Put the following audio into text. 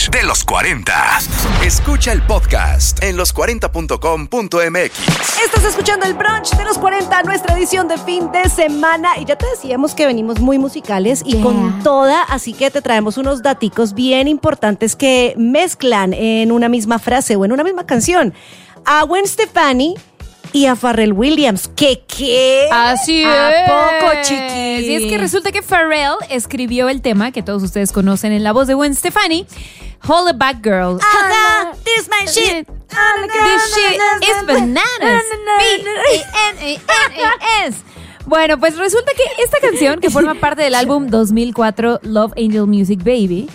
brunch de los 40. Escucha el podcast en los40.com.mx. Estás escuchando el brunch de los 40, nuestra edición de fin de semana. Y ya te decíamos que venimos muy musicales y con toda, así que te traemos unos daticos bien importantes que mezclan en una misma frase o en una misma canción a Gwen Stefani y a Pharrell Williams. ¿Qué? Así ¿A es. poco, chiqui? Y es que resulta que Pharrell escribió el tema que todos ustedes conocen en la voz de Gwen Stefani, Hold It Back Girl. This my shit. This shit is bananas. B-A-N-A-N-A-S. Bueno, pues resulta que esta canción, que forma parte del álbum 2004 Love Angel Music Baby,